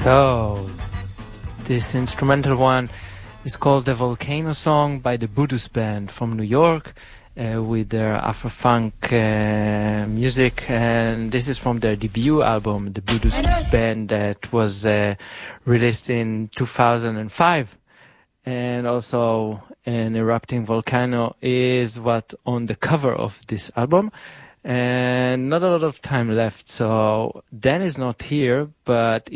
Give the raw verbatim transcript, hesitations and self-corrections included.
So, this instrumental one is called The Volcano Song by the Budus Band from New York uh, with their Afro-funk uh, music, and this is from their debut album, The Budus Band, that was uh, released in two thousand five. And also an erupting volcano is what on the cover of this album. And not a lot of time left, so Dan is not here, but